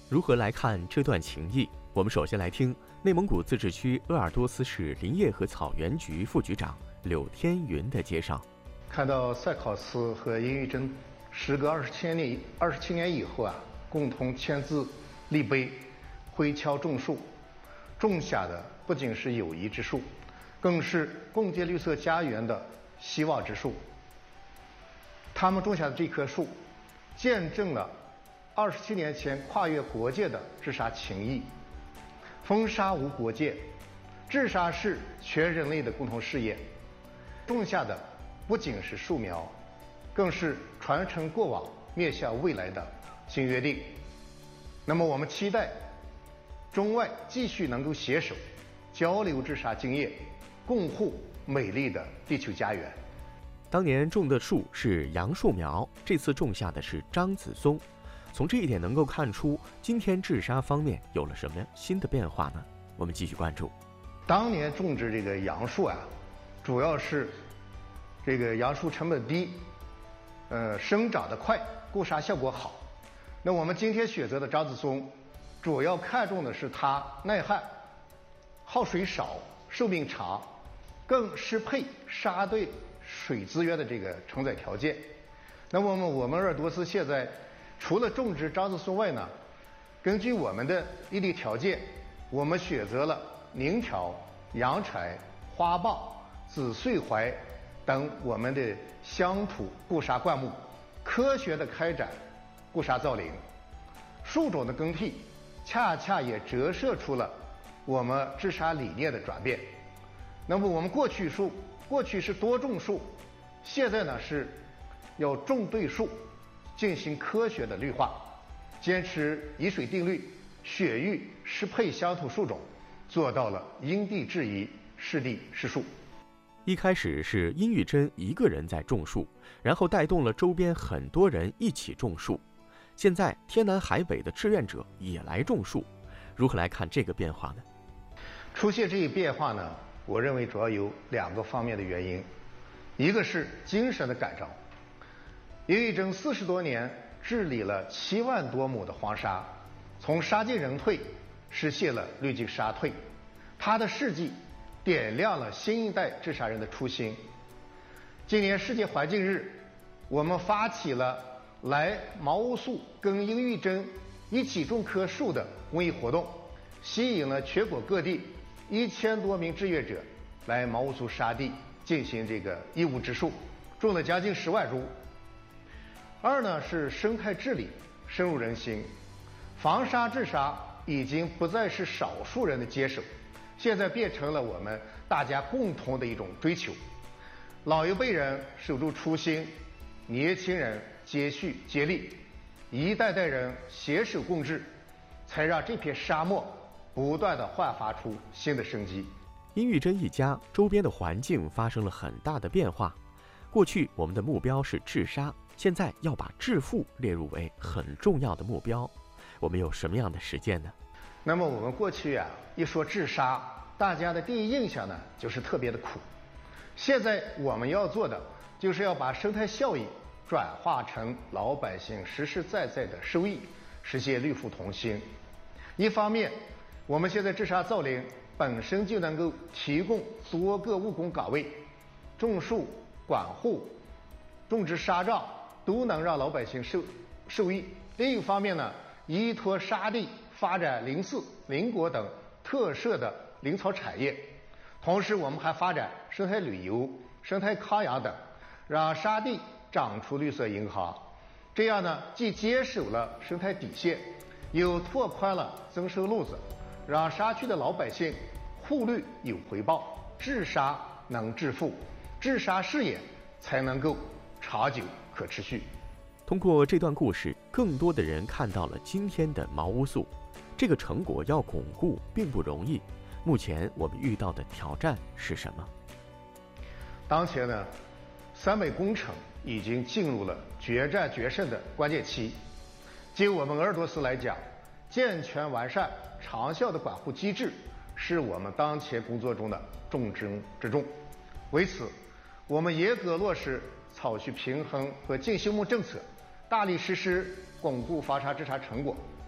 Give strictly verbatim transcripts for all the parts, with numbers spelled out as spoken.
如何来看这段情谊？我们首先来听内蒙古自治区鄂尔多斯市林业和草原局副局长柳天云的介绍。 看到赛考斯和殷玉珍时隔二十七年二十七年以后啊，共同签字立碑，挥锹种树，种下的不仅是友谊之树，更是共建绿色家园的希望之树。他们种下的这棵树，见证了二十七年前跨越国界的治沙情谊。风沙无国界，治沙是全人类的共同事业。种下的不仅是树苗，更是传承过往、面向未来的新约定。那么，我们期待中外继续能够携手，交流治沙经验，共护美丽的地球家园。 当年种的树是杨树苗，这次种下的是樟子松。从这一点能够看出，今天治沙方面有了什么新的变化呢？我们继续关注。 当年种植这个杨树啊，主要是这个杨树成本低，呃，生长得快，固沙效果好。那我们今天选择的樟子松，主要看重的是它耐旱、耗水少、寿命长，更适配沙对水资源的这个承载条件。那么我们我们鄂尔多斯现在除了种植樟子松外呢，根据我们的地理条件，我们选择了宁条、阳柴、花蚌、紫穗槐等我们的乡土固沙灌木，科学的开展固沙造林。树种的更替，恰恰也折射出了我们治沙理念的转变。那么我们过去树，过去是多种树，现在呢是要种对树，进行科学的绿化，坚持以水定律、雪育适配乡土树种，做到了因地制宜、适地适树。 一开始是殷玉珍一个人在种树，然后带动了周边很多人一起种树。现在天南海北的志愿者也来种树，如何来看这个变化呢？ 出现这一变化呢，我认为主要有两个方面的原因，一个是精神的感召。殷玉珍四十多年治理了七万多亩的黄沙，从沙进人退实现了绿尽沙退，他的事迹点亮了新一代治沙人的初心。今年世界环境日，我们发起了来毛乌素跟殷玉珍一起种棵树的公益活动，吸引了全国各地一千多名志愿者来毛乌素沙地进行这个义务植树，种了将近十万株。二呢是生态治理深入人心，防沙治沙已经不再是少数人的接手，现在变成了我们大家共同的一种追求。老一辈人守住初心，年轻人接续接力，一代代人携手共治，才让这片沙漠不断地焕发出新的生机。 殷玉珍一家周边的环境发生了很大的变化。过去我们的目标是治沙，现在要把致富列入为很重要的目标。我们有什么样的实践呢？ 那么我们过去啊，一说治沙，大家的第一印象呢，就是特别的苦。现在我们要做的，就是要把生态效益转化成老百姓实实在在的收益，实现绿富同心。一方面，我们现在治沙造林本身就能够提供多个务工岗位，种树、管护、种植沙障都能让老百姓受受益。另一方面呢，依托沙地发展林饲、林果等特色的林草产业，同时我们还发展生态旅游、生态康养等，让沙地长出绿色银行。这样呢，既坚守了生态底线，又拓宽了增收路子，让沙区的老百姓护绿有回报，治沙能致富，治沙事业才能够长久可持续。 通过这段故事，更多的人看到了今天的毛乌素。这个成果要巩固并不容易。目前我们遇到的挑战是什么？ 当前呢，三美工程已经进入了决战决胜的关键期。就我们鄂尔多斯来讲，健全完善长效的管护机制是我们当前工作中的重中之重。为此，我们严格落实草区平衡和净休牧政策，大力实施巩固防沙治沙成果。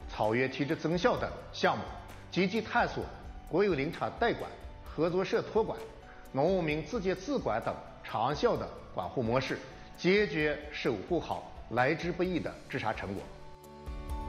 草原体质增效等项目，积极探索国有林场代管、合作社托管、农民自建自管等长效的管护模式，坚决守护好来之不易的治沙成果。